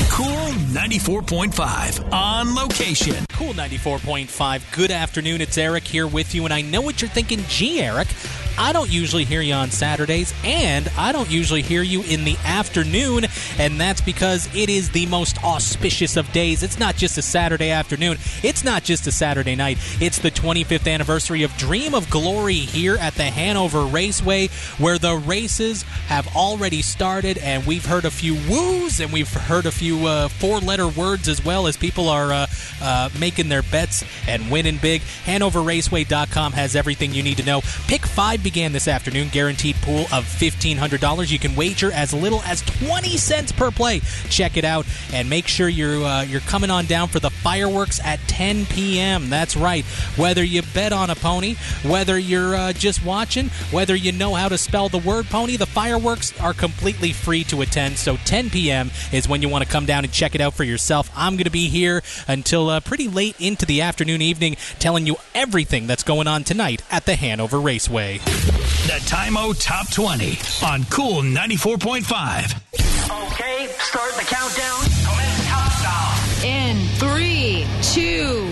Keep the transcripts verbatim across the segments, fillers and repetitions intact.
Cool ninety-four point five on location. Cool ninety-four point five. Good afternoon. It's Eric here with you, and I know what you're thinking. Gee, Eric, I don't usually hear you on Saturdays, and I don't usually hear you in the afternoon, and that's because it is the most auspicious of days. It's not just a Saturday afternoon. It's not just a Saturday night. It's the twenty-fifth anniversary of Dream of Glory here at the Hanover Raceway, where the races have already started, and we've heard a few woos, and we've heard a few uh, four-letter words as well as people are uh, uh, making their bets and winning big. Hanover Raceway dot com has everything you need to know. Pick five began this afternoon, guaranteed pool of fifteen hundred dollars. You can wager as little as twenty cents per play. Check it out, and make sure you're uh, you're coming on down for the fireworks at ten p.m. That's right. Whether you bet on a pony, whether you're uh, just watching, whether you know how to spell the word pony, the fireworks are completely free to attend. So ten p.m. is when you want to come down and check it out for yourself. I'm going to be here until uh, pretty late into the afternoon, evening, telling you everything that's going on tonight at the Hanover Raceway. The Time-O Top twenty on Cool ninety-four point five. Okay, start the countdown. Commence countdown. In three, two,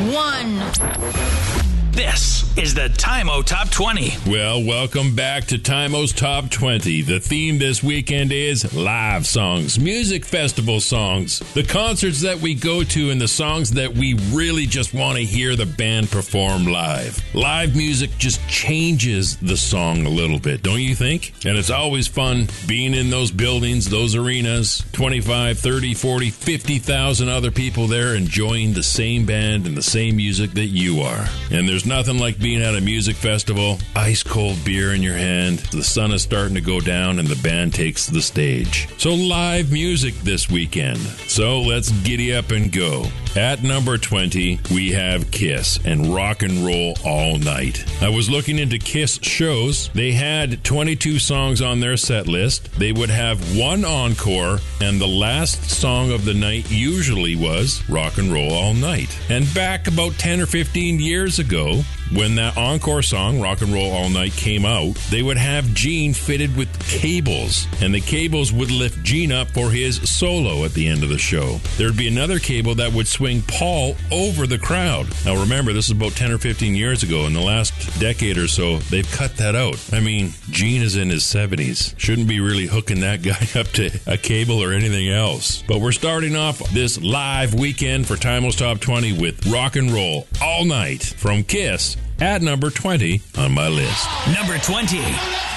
one. This is the Time-O Top twenty. Well, welcome back to Time-O's Top twenty. The theme this weekend is live songs, music festival songs, the concerts that we go to and the songs that we really just want to hear the band perform live. Live music just changes the song a little bit, don't you think? And it's always fun being in those buildings, those arenas, twenty-five, thirty, forty, fifty thousand other people there enjoying the same band and the same music that you are. And there's nothing like being at a music festival, ice cold beer in your hand, the sun is starting to go down and the band takes the stage. So live music this weekend. So let's giddy up and go. At number twenty, we have Kiss and Rock and Roll All Night. I was looking into Kiss shows. They had twenty-two songs on their set list. They would have one encore, and the last song of the night usually was Rock and Roll All Night. And back about ten or fifteen years ago, when that encore song, Rock and Roll All Night, came out, they would have Gene fitted with cables, and the cables would lift Gene up for his solo at the end of the show. There'd be another cable that would swing Paul over the crowd. Now remember, this is about ten or fifteen years ago. In the last decade or so, they've cut that out. I mean, Gene is in his seventies. Shouldn't be really hooking that guy up to a cable or anything else. But we're starting off this live weekend for Time-O's Top twenty with Rock and Roll All Night from Kiss at number twenty on my list. Number twenty.